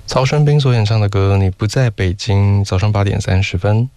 曹轩宾所演唱的歌《你不在北京》，早上8点30分。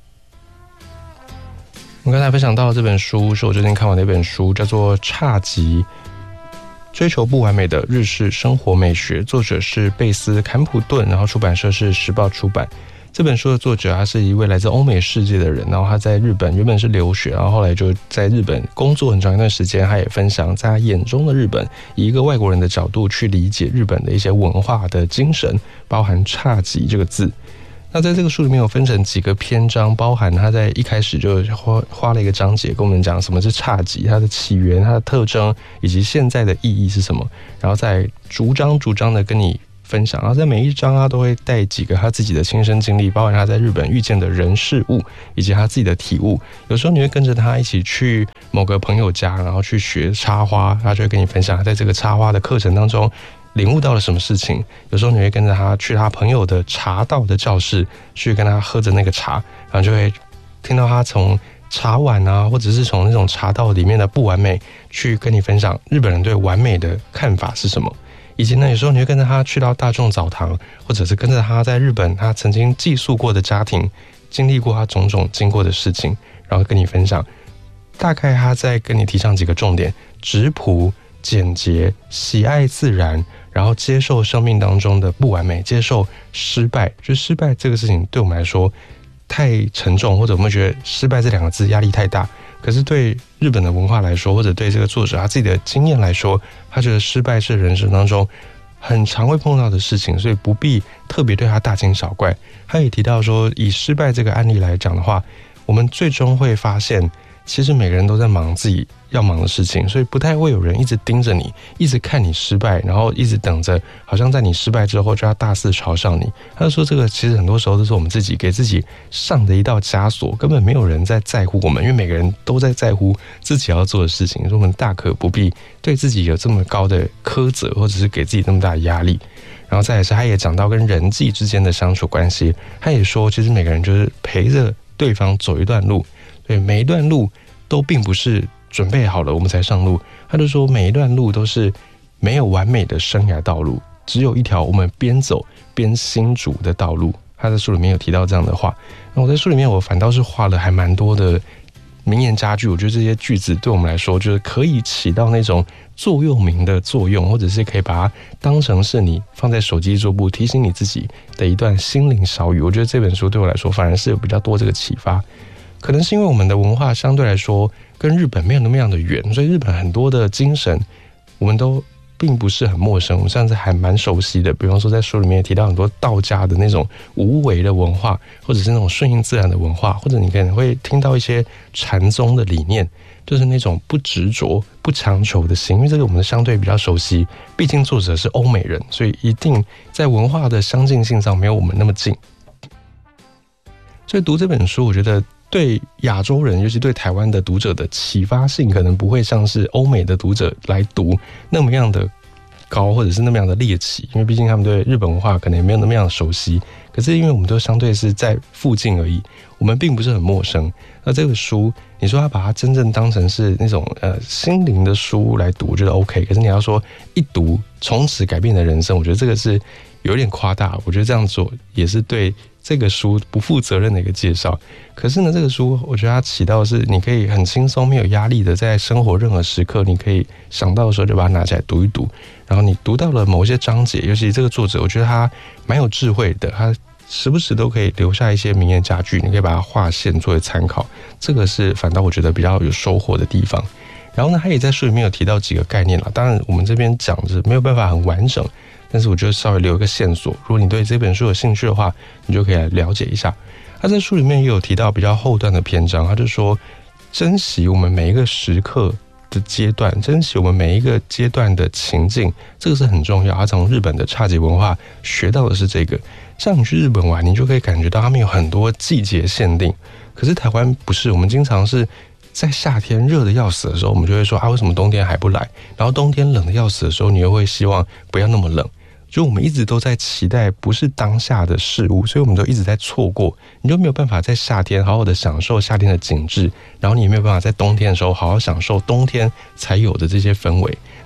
我刚才分享到这本书是我最近看完的一本书，叫做《侘寂：追求不完美的日式生活美学》，作者是贝斯·坎普顿，然后出版社是时报出版。这本书的作者他是一位来自欧美世界的人，然后他在日本原本是留学，然后后来就在日本工作很长一段时间。他也分享在他眼中的日本，以一个外国人的角度去理解日本的一些文化的精神，包含侘寂这个字。那在这个书里面有分成几个篇章，包含他在一开始就花了一个章节跟我们讲什么是侘寂，它的起源、它的特征以及现在的意义是什么，然后再逐章的跟你分享，然后在每一章都会带几个他自己的亲身经历，包含他在日本遇见的人事物以及他自己的体悟。有时候你会跟着他一起去某个朋友家，然后去学插花，他就会跟你分享他在这个插花的课程当中领悟到了什么事情。有时候你会跟着他去他朋友的茶道的教室，去跟他喝着那个茶，然后就会听到他从茶碗或者是从那种茶道里面的不完美，去跟你分享日本人对完美的看法是什么。以及呢，有时候你会跟着他去到大众澡堂，或者是跟着他在日本他曾经寄宿过的家庭，经历过他种种经过的事情，然后跟你分享。大概他在跟你提倡几个重点：质朴、简洁、喜爱自然，然后接受生命当中的不完美，接受失败。就是失败这个事情对我们来说太沉重，或者我们觉得失败这两个字压力太大。可是对日本的文化来说，或者对这个作者他自己的经验来说，他觉得失败是人生当中很常会碰到的事情，所以不必特别对他大惊小怪。他也提到说，以失败这个案例来讲的话，我们最终会发现其实每个人都在忙自己要忙的事情，所以不太会有人一直盯着你，一直看你失败，然后一直等着好像在你失败之后就要大肆嘲笑你。他就说这个其实很多时候都是我们自己给自己上的一道枷锁，根本没有人在乎我们，因为每个人都在乎自己要做的事情，所以我们大可不必对自己有这么高的苛责，或者是给自己那么大的压力。然后再来是他也讲到跟人际之间的相处关系，他也说其实每个人就是陪着对方走一段路，对，每一段路都并不是准备好了我们才上路。他就说每一段路都是没有完美的生涯道路，只有一条我们边走边新筑的道路。他在书里面有提到这样的话。那我在书里面我反倒是画了还蛮多的名言佳句，我觉得这些句子对我们来说就是可以起到那种座右铭的作用，或者是可以把它当成是你放在手机桌布提醒你自己的一段心灵小语。我觉得这本书对我来说反而是有比较多这个启发。可能是因为我们的文化相对来说跟日本没有那么样的远，所以日本很多的精神我们都并不是很陌生，我们甚至还蛮熟悉的。比方说在书里面也提到很多道家的那种无为的文化，或者是那种顺应自然的文化，或者你可能会听到一些禅宗的理念，就是那种不执着不强求的心。因为这个我们相对比较熟悉，毕竟作者是欧美人，所以一定在文化的相近性上没有我们那么近。所以读这本书我觉得对亚洲人，尤其对台湾的读者的启发性可能不会像是欧美的读者来读那么样的高，或者是那么样的猎奇，因为毕竟他们对日本文化可能也没有那么样的熟悉。可是因为我们都相对是在附近而已，我们并不是很陌生。那这个书你说他把它真正当成是那种心灵的书来读，我觉得 OK。可是你要说一读从此改变你的人生，我觉得这个是有点夸大。我觉得这样做也是对这个书不负责任的一个介绍。可是呢，这个书我觉得它起到的是你可以很轻松没有压力的在生活任何时刻，你可以想到的时候就把它拿起来读一读。然后你读到了某些章节，尤其这个作者我觉得他蛮有智慧的，他时不时都可以留下一些名言佳句，你可以把它划线作为参考，这个是反倒我觉得比较有收获的地方。然后呢，他也在书里面有提到几个概念啦，当然我们这边讲是没有办法很完整，但是我觉得稍微留一个线索，如果你对这本书有兴趣的话，你就可以来了解一下。他在书里面也有提到比较后段的篇章，他就说珍惜我们每一个时刻的阶段，珍惜我们每一个阶段的情境，这个是很重要。他从日本的侘寂文化学到的是这个。像你去日本玩，你就可以感觉到他们有很多季节限定，可是台湾不是，我们经常是在夏天热的要死的时候，我们就会说为什么冬天还不来？然后冬天冷的要死的时候，你又会希望不要那么冷。就我们一直都在期待不是当下的事物，所以我们都一直在错过，你就没有办法在夏天好好的享受夏天的景致，然后你也没有办法在冬天的时候好好享受冬天才有的这些氛围。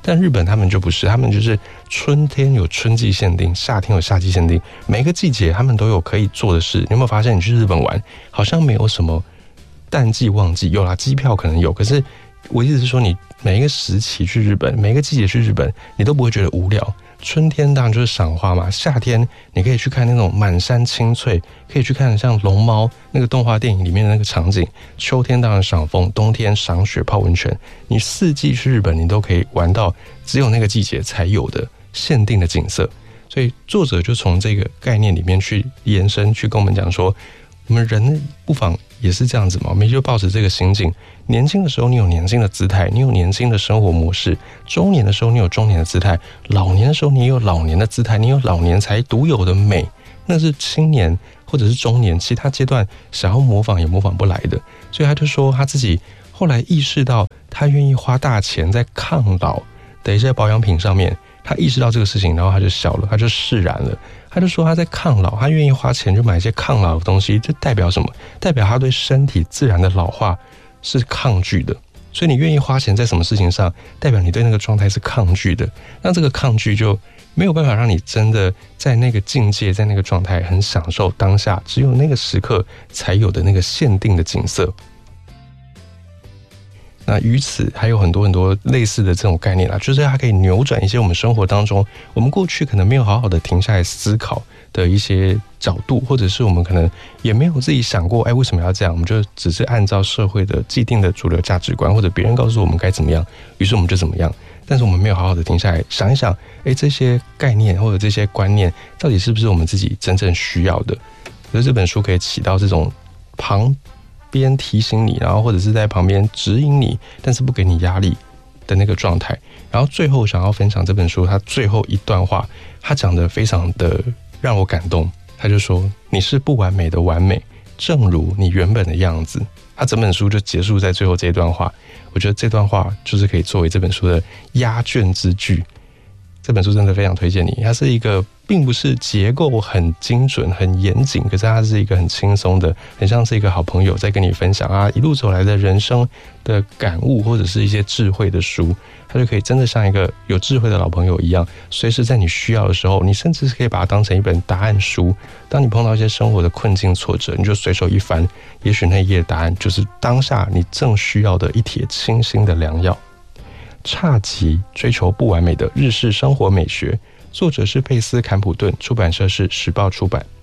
但日本他们就不是，他们就是春天有春季限定，夏天有夏季限定，每个季节他们都有可以做的事。你有没有发现，你去日本玩好像没有什么淡季旺季，有啦，机票可能有，可是我意思是说，你每一个时期去日本，每一个季节去日本，你都不会觉得无聊。春天当然就是赏花嘛，夏天你可以去看那种满山青翠，可以去看像龙猫那个动画电影里面的那个场景。秋天当然赏枫，冬天赏雪泡温泉。你四季去日本，你都可以玩到只有那个季节才有的限定的景色。所以作者就从这个概念里面去延伸，去跟我们讲说，我们人不妨也是这样子嘛，我们就抱着这个心境，年轻的时候你有年轻的姿态，你有年轻的生活模式，中年的时候你有中年的姿态，老年的时候你有老年的姿态，你有老年才独有的美，那是青年或者是中年其他阶段想要模仿也模仿不来的。所以他就说他自己后来意识到，他愿意花大钱在抗老的一些保养品上面，他意识到这个事情，然后他就笑了，他就释然了。他就说他在抗老，他愿意花钱去买一些抗老的东西，这代表什么？代表他对身体自然的老化是抗拒的。所以你愿意花钱在什么事情上，代表你对那个状态是抗拒的。那这个抗拒就没有办法让你真的在那个境界，在那个状态很享受当下只有那个时刻才有的那个限定的景色。那于此还有很多很多类似的这种概念啦，就是它可以扭转一些我们生活当中我们过去可能没有好好的停下来思考的一些角度，或者是我们可能也没有自己想过，为什么要这样？我们就只是按照社会的既定的主流价值观，或者别人告诉我们该怎么样，于是我们就怎么样。但是我们没有好好的停下来想一想，这些概念或者这些观念到底是不是我们自己真正需要的？可是这本书可以起到这种旁边提醒你，然后或者是在旁边指引你，但是不给你压力的那个状态。然后最后想要分享这本书，他最后一段话，他讲得非常的让我感动。他就说：“你是不完美的完美，正如你原本的样子。”他整本书就结束在最后这一段话。我觉得这段话就是可以作为这本书的压卷之句。这本书真的非常推荐你，它是一个并不是结构很精准很严谨，可是它是一个很轻松的，很像是一个好朋友在跟你分享一路走来的人生的感悟或者是一些智慧的书。它就可以真的像一个有智慧的老朋友一样，随时在你需要的时候，你甚至是可以把它当成一本答案书。当你碰到一些生活的困境挫折，你就随手一翻，也许那一页答案就是当下你正需要的一帖清新的良药。侘寂追求不完美的日式生活美学，作者是贝斯坎普顿，出版社是时报出版。